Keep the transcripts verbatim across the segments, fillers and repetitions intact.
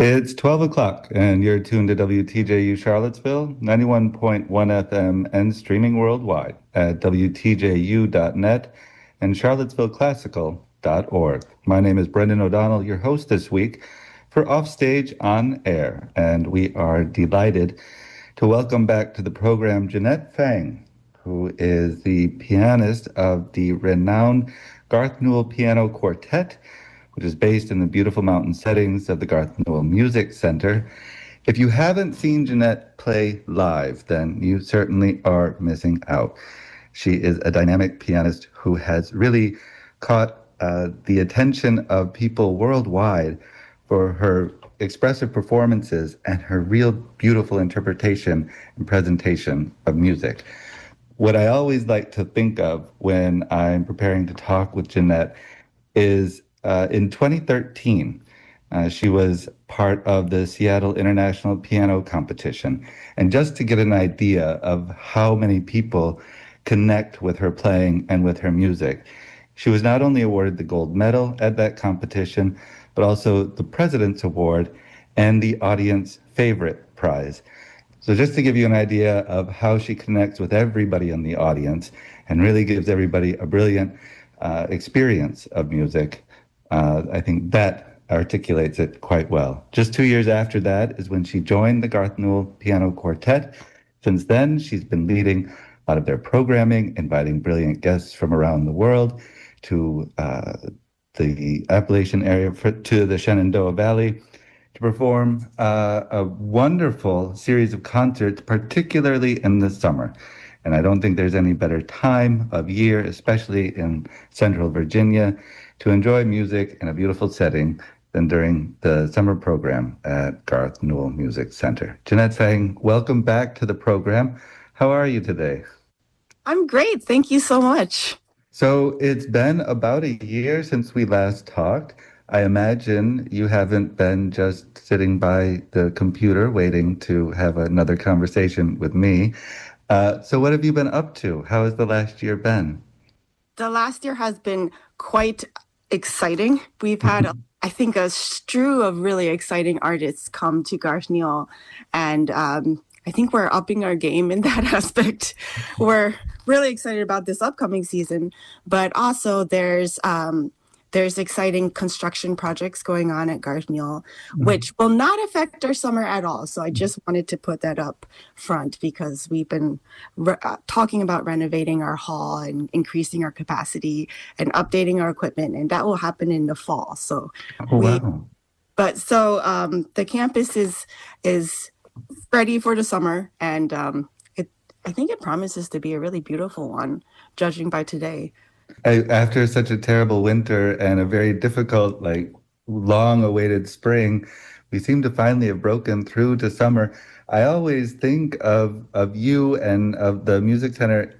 It's twelve o'clock, and you're tuned to W T J U Charlottesville, ninety-one point one F M, and streaming worldwide at W T J U dot net and Charlottesville Classical dot org. My name is Brendan O'Donnell, your host this week for Offstage on Air, and we are delighted to welcome back to the program Jeanette Fang, who is the pianist of the renowned Garth Newell Piano Quartet, which is based in the beautiful mountain settings of the Garth Newell Music Center. If you haven't seen Jeanette play live, then you certainly are missing out. She is a dynamic pianist who has really caught uh, the attention of people worldwide for her expressive performances and her real beautiful interpretation and presentation of music. What I always like to think of when I'm preparing to talk with Jeanette is Uh, in twenty thirteen, uh, she was part of the Seattle International Piano Competition. And just to get an idea of how many people connect with her playing and with her music, she was not only awarded the gold medal at that competition, but also the President's Award and the Audience Favorite Prize. So just to give you an idea of how she connects with everybody in the audience and really gives everybody a brilliant uh, experience of music, Uh, I think that articulates it quite well. Just two years after that is when she joined the Garth Newell Piano Quartet. Since then, she's been leading a lot of their programming, inviting brilliant guests from around the world to uh, the Appalachian area, for, to the Shenandoah Valley, to perform uh, a wonderful series of concerts, particularly in the summer. And I don't think there's any better time of year, especially in Central Virginia, to enjoy music in a beautiful setting than during the summer program at Garth Newell Music Center. Jeanette Fang, welcome back to the program. How are you today? I'm great. Thank you so much. So it's been about a year since we last talked. I imagine you haven't been just sitting by the computer waiting to have another conversation with me. Uh, so what have you been up to? How has the last year been? The last year has been quite exciting. We've had, I think, a strew of really exciting artists come to Garth Newell, and um, I think we're upping our game in that aspect. We're really excited about this upcoming season, but also there's um, there's exciting construction projects going on at Garth Newell, which will not affect our summer at all. So I just wanted to put that up front because we've been re- uh, talking about renovating our hall and increasing our capacity and updating our equipment, and that will happen in the fall. So, oh, we, wow. but so um, the campus is is ready for the summer, and um, it I think it promises to be a really beautiful one, judging by today. I, after such a terrible winter and a very difficult, like long-awaited spring, we seem to finally have broken through to summer. I always think of of you and of the Music Center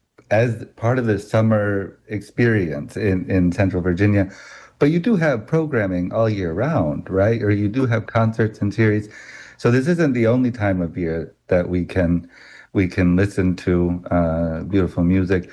as part of the summer experience in, in Central Virginia. But you do have programming all year round, right? Or you do have concerts and series. So this isn't the only time of year that we can we can listen to uh, beautiful music.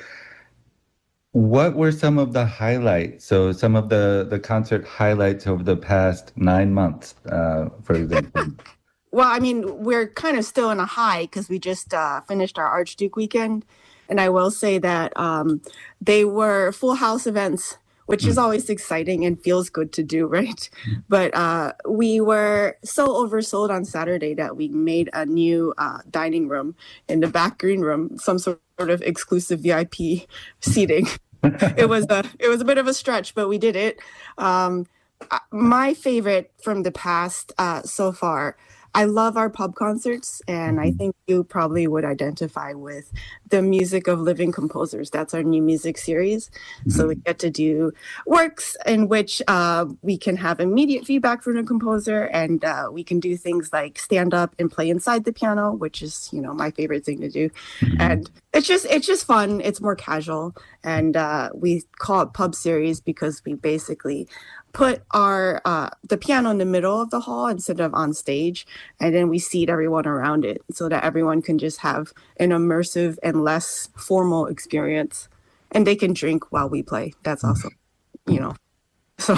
What were some of the highlights? So some of the, the concert highlights over the past nine months, uh, for example. Well, I mean, we're kind of still in a high because we just uh, finished our Archduke weekend. And I will say that um, they were full house events, which mm. is always exciting and feels good to do, right? Mm. But uh, we were so oversold on Saturday that we made a new uh, dining room in the back green room, some sort of exclusive V I P seating. it was a it was a bit of a stretch, but we did it. Um, my favorite from the past uh, so far, I love our pub concerts, and I think you probably would identify with the Music of Living Composers. That's our new music series. Mm-hmm. So we get to do works in which uh, we can have immediate feedback from the composer, and uh, we can do things like stand up and play inside the piano, which is, you know, my favorite thing to do. Mm-hmm. And it's just it's just fun. It's more casual, and uh, we call it pub series because we basically put our uh, the piano in the middle of the hall instead of on stage, and then we seat everyone around it so that everyone can just have an immersive and less formal experience, and they can drink while we play. That's also, you know. So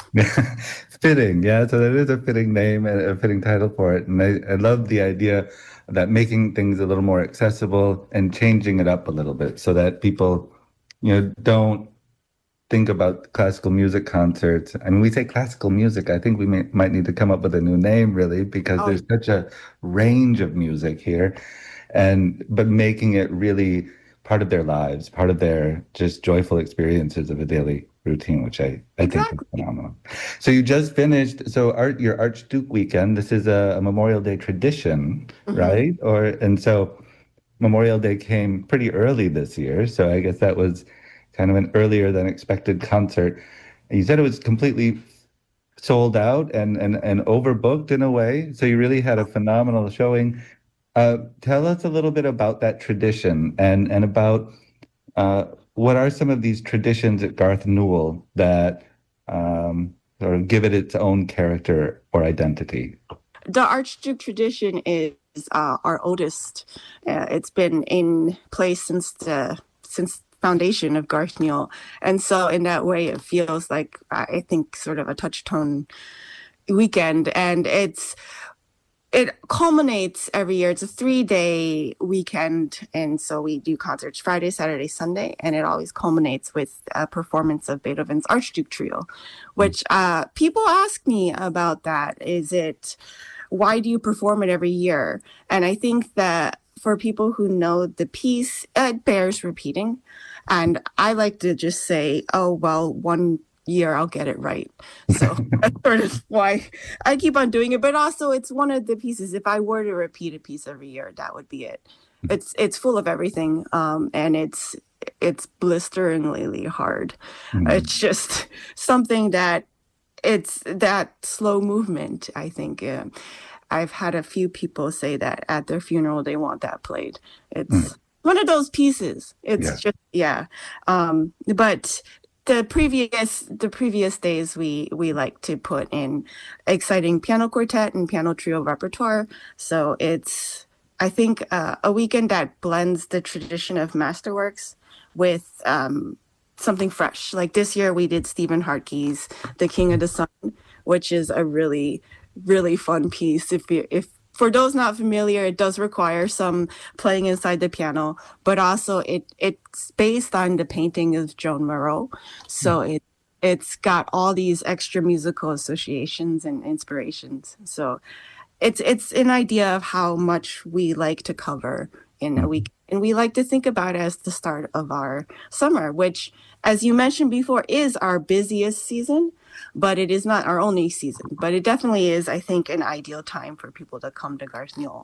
Fitting, yeah. So that is a fitting name and a fitting title for it. And I, I love the idea that making things a little more accessible and changing it up a little bit so that people, you know, don't think about classical music concerts. I mean, we say classical music. I think we may, might need to come up with a new name, really, because oh, there's such a range of music here, and but making it really part of their lives, part of their just joyful experiences of a daily routine, which I, I think is exactly. phenomenal. So you just finished, so art your Archduke weekend. This is a, a Memorial Day tradition, Hmm. right? Or and so Memorial Day came pretty early this year, so I guess that was kind of an earlier than expected concert. And you said it was completely sold out and and and overbooked in a way. So you really had a phenomenal showing. Uh, tell us a little bit about that tradition and and about uh, what are some of these traditions at Garth Newell that um, sort of give it its own character or identity. The Archduke tradition is uh, our oldest. Uh, it's been in place since the since foundation of Garth Newell, and so in that way, it feels like I think sort of a touchstone weekend, and it's it culminates every year. It's a three day weekend. And so we do concerts Friday, Saturday, Sunday. And it always culminates with a performance of Beethoven's Archduke Trio, which uh, people ask me about that. Is it, why do you perform it every year? And I think that for people who know the piece, it bears repeating. And I like to just say, oh, well, one year I'll get it right. So that's sort of why I keep on doing it. But also it's one of the pieces. If I were to repeat a piece every year, that would be it. It's it's full of everything. Um, and it's it's blisteringly hard. Mm. It's just something that it's that slow movement, I think. Uh, I've had a few people say that at their funeral they want that played. Mm. It's one of those pieces. It's Yeah. just yeah. Um, but the previous the previous days we we like to put in exciting piano quartet and piano trio repertoire. So it's I think uh, a weekend that blends the tradition of masterworks with um, something fresh. Like this year we did Stephen Hartke's The King of the Sun, which is a really really fun piece. If you if for those not familiar, it does require some playing inside the piano, but also it it's based on the painting of Joan Moreau. So it it's got all these extra musical associations and inspirations. So it's it's an idea of how much we like to cover in a Mm. week. And we like to think about it as the start of our summer, which, as you mentioned before, is our busiest season, but it is not our only season. But it definitely is, I think, an ideal time for people to come to Garth Newell.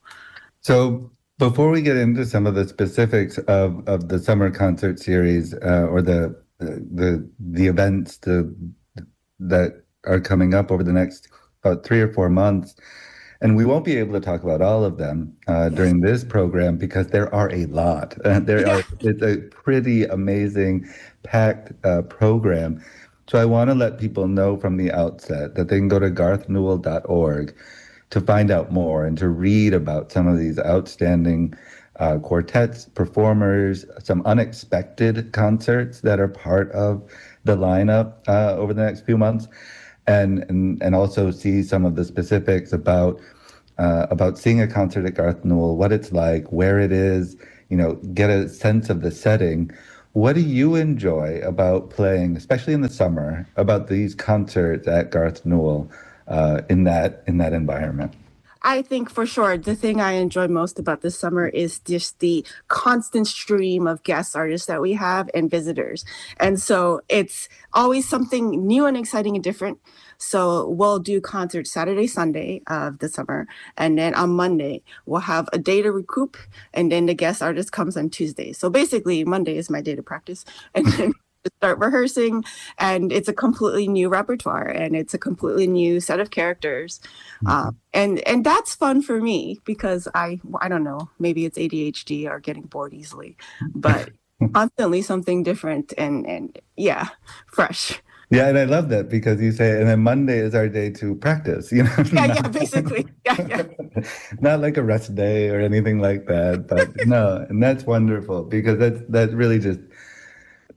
So before we get into some of the specifics of, of the summer concert series uh, or the the the events the, that are coming up over the next about three or four months, and we won't be able to talk about all of them uh, Yes. during this program because there are a lot. Uh, there Yeah. are it's a pretty amazing, packed uh, program. So I want to let people know from the outset that they can go to garth newell dot org to find out more and to read about some of these outstanding uh, quartets, performers, some unexpected concerts that are part of the lineup uh, over the next few months, and, and and also see some of the specifics about uh, about seeing a concert at Garth Newell, what it's like, where it is, you know, get a sense of the setting. What do you enjoy about playing, especially in the summer, about these concerts at Garth Newell uh, in that in that environment? I think for sure the thing I enjoy most about this summer is just the constant stream of guest artists that we have and visitors. And so it's always something new and exciting and different. So we'll do concerts Saturday, Sunday of the summer. And then on Monday, we'll have a day to recoup. And then the guest artist comes on Tuesday. So basically, Monday is my day to practice. And then start rehearsing, and it's a completely new repertoire and it's a completely new set of characters, um, and and that's fun for me because I I don't know, maybe it's A D H D or getting bored easily, but constantly something different and and yeah, fresh. Yeah, and I love that because you say, and then Monday is our day to practice, you know, Yeah, not, yeah, basically, yeah, yeah. not like a rest day or anything like that. But no, and that's wonderful because that's that really just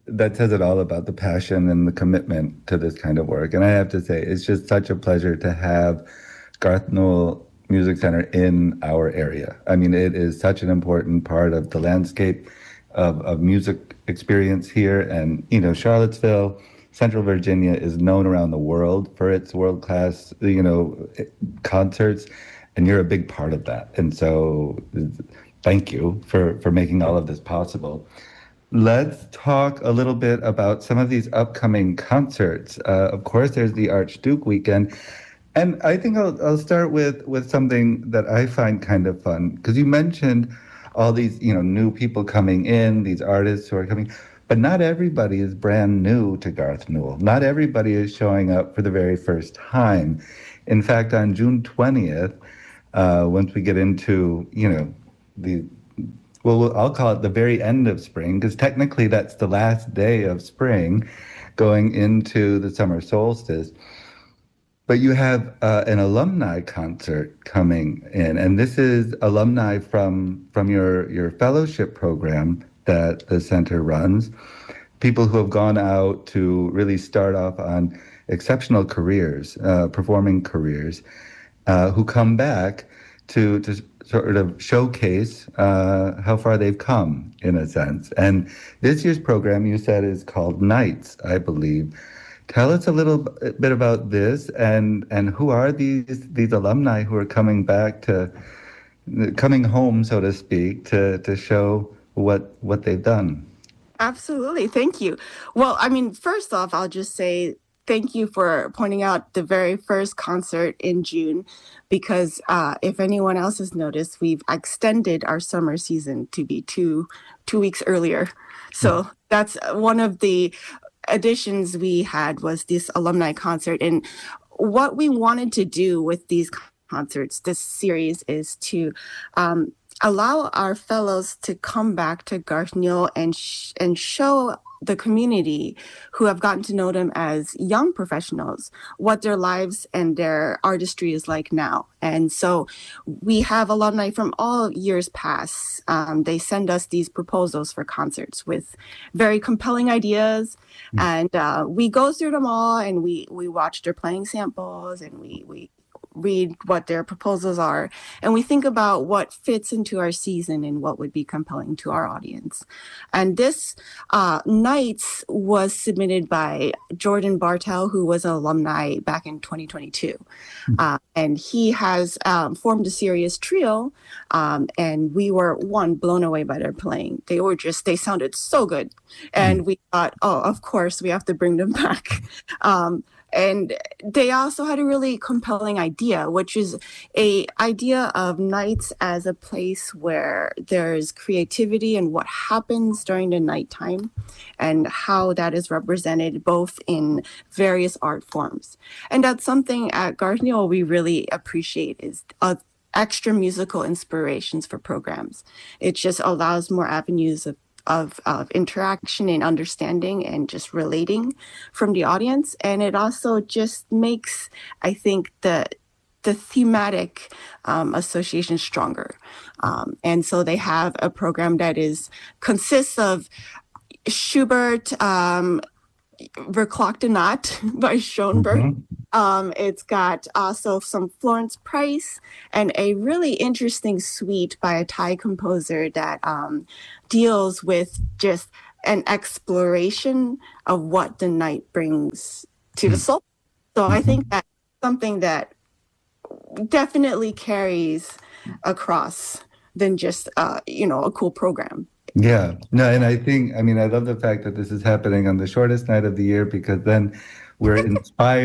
that says it all about the passion and the commitment to this kind of work. And I have to say, it's just such a pleasure to have Garth Newell Music Center in our area. I mean, it is such an important part of the landscape of, of music experience here. And, you know, Charlottesville, Central Virginia is known around the world for its world-class, you know, concerts. And you're a big part of that. And so thank you for, for making all of this possible. Let's talk a little bit about some of these upcoming concerts. Uh, of course, there's the Archduke weekend. And I think I'll, I'll start with, with something that I find kind of fun, because you mentioned all these, you know, new people coming in, these artists who are coming, but not everybody is brand new to Garth Newell. Not everybody is showing up for the very first time. In fact, on June twentieth, uh, once we get into, you know, the, well, I'll call it the very end of spring, because technically that's the last day of spring going into the summer solstice. But you have uh, an alumni concert coming in, and this is alumni from from your, your fellowship program that the center runs, people who have gone out to really start off on exceptional careers, uh, performing careers, uh, who come back to, to sort of showcase uh, how far they've come, in a sense. And this year's program, you said, is called Nights, I believe. Tell us a little bit about this, and, and who are these these alumni who are coming back to, coming home, so to speak, to, to show what what they've done. Absolutely. Thank you. Well, I mean, first off, I'll just say thank you for pointing out the very first concert in June, because uh, if anyone else has noticed, we've extended our summer season to be two two weeks earlier. So mm-hmm. that's one of the additions we had, was this alumni concert. And what we wanted to do with these concerts, this series, is to um, allow our fellows to come back to Garth Newell and sh- and show the community who have gotten to know them as young professionals what their lives and their artistry is like now. And so we have alumni from all years past. Um, they send us these proposals for concerts with very compelling ideas. Mm-hmm. And uh, we go through them all, and we we watch their playing samples, and we we read what their proposals are, and we think about what fits into our season and what would be compelling to our audience. And this uh, Nights was submitted by Jordan Bartel, who was an alumni back in twenty twenty-two. Mm-hmm. Uh, and he has um, formed a serious trio, um, and we were, one, blown away by their playing. They were just, they sounded so good. And mm-hmm. we thought, oh, of course, we have to bring them back. Um, And they also had a really compelling idea, which is a idea of Nights as a place where there's creativity and what happens during the nighttime, and how that is represented both in various art forms. And that's something at Garth Newell we really appreciate, is uh, extra musical inspirations for programs. It just allows more avenues of Of, of interaction and understanding and just relating from the audience. And it also just makes, I think, the the thematic um, association stronger. Um, and so they have a program that is consists of Schubert, um, Verklagte Nacht by Schoenberg. Mm-hmm. Um, it's got also some Florence Price, and a really interesting suite by a Thai composer that um, deals with just an exploration of what the night brings to the soul. So I think that's something that definitely carries across than just, uh, you know, a cool program. Yeah, no, and I think, I mean, I love the fact that this is happening on the shortest night of the year, because then we're inspired